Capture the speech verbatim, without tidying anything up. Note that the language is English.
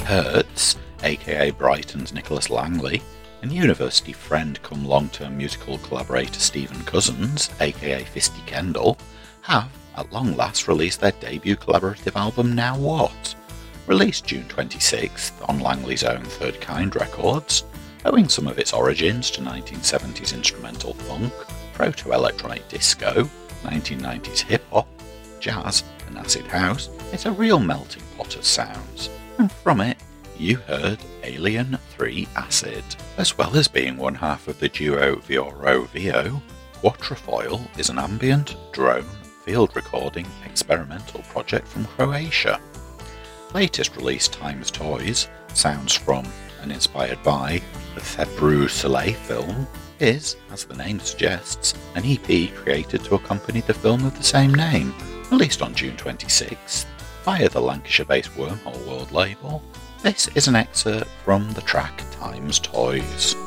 Hertz, aka Brighton's Nicholas Langley, and university friend come long-term musical collaborator Stephen Cousins, aka Fisty Kendall, have, at long last, released their debut collaborative album Now What? Released June twenty-sixth on Langley's own Third Kind Records, owing some of its origins to nineteen seventies instrumental funk, proto-electronic disco, nineteen nineties hip-hop, jazz and acid house. It's a real melting pot of sounds, and from it you heard Alien three Acid. As well as being one half of the duo Vioro Vio, Quatrefoil is an ambient, drone, field recording experimental project from Croatia. Latest release Times Toys, sounds from and inspired by the Febru Soleil film, is, as the name suggests, an E P created to accompany the film of the same name, released on June twenty-sixth via the Lancashire-based Wormhole World label. This is an excerpt from the track Times Toys.